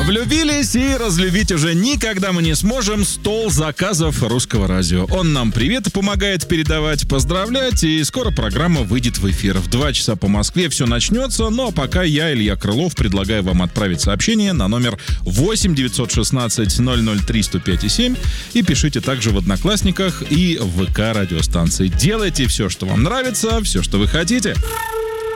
Влюбились и разлюбить уже никогда мы не сможем стол заказов Русского радио. Он нам приветы помогает передавать, поздравлять, и скоро программа выйдет в эфир. В 2 часа по Москве все начнется, но пока я, Илья Крылов, предлагаю вам отправить сообщение на номер 8 916 003 105 7 и пишите также в Одноклассниках и в ВК радиостанции. Делайте все, что вам нравится, все, что вы хотите.